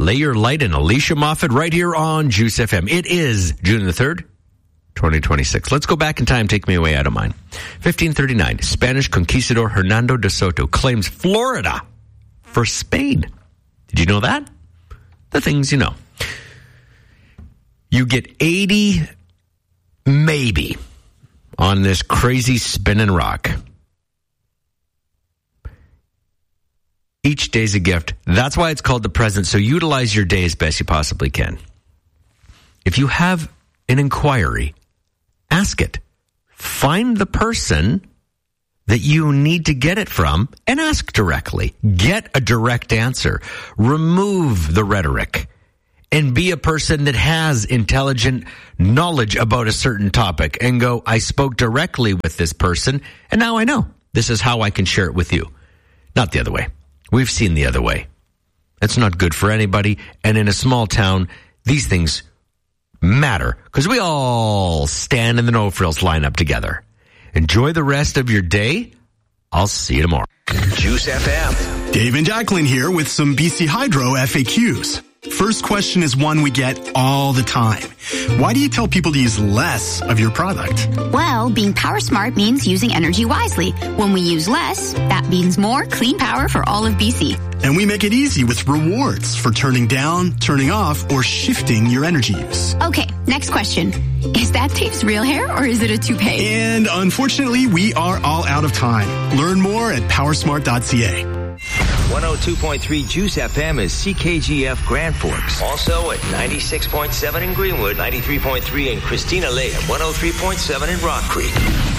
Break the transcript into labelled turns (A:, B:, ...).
A: Lay Your Light and Alicia Moffat right here on Juice FM. It is June the 3rd, 2026. Let's go back in time. Take me away out of mine. 1539, Spanish conquistador Hernando de Soto claims Florida for Spain. Did you know that? The things you know. You get 80, maybe, on this crazy spinning rock. Each day's a gift. That's why it's called the present. So utilize your day as best you possibly can. If you have an inquiry, ask it. Find the person that you need to get it from and ask directly. Get a direct answer. Remove the rhetoric and be a person that has intelligent knowledge about a certain topic and go, I spoke directly with this person and now I know. This is how I can share it with you. Not the other way. We've seen the other way. It's not good for anybody. And in a small town, these things matter because we all stand in the no frills line up together. Enjoy the rest of your day. I'll see you tomorrow.
B: Juice FM.
C: Dave and Jacqueline here with some BC Hydro FAQs. First question is one we get all the time. Why do you tell people to use less of your product?
D: Well, being power smart means using energy wisely. When we use less, that means more clean power for all of BC.
C: And we make it easy with rewards for turning down, turning off, or shifting your energy use.
D: Okay, next question. Is that Dave's real hair or is it a toupee?
C: And unfortunately, we are all out of time. Learn more at powersmart.ca.
B: 102.3 Juice FM is CKGF Grand Forks. Also at 96.7 in Greenwood, 93.3 in Christina Lake, and 103.7 in Rock Creek.